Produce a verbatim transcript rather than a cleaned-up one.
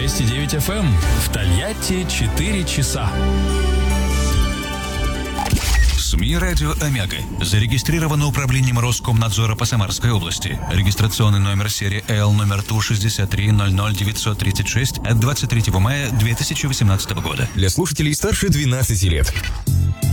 двести девять эф эм. В Тольятти четыре часа. СМИ «Радио Омега» зарегистрировано управлением Роскомнадзора по Самарской области. Регистрационный номер серии Л номер Ту шестьдесят три ноль ноль девятьсот тридцать шесть от двадцать третьего мая две тысячи восемнадцатого года. Для слушателей старше двенадцати лет.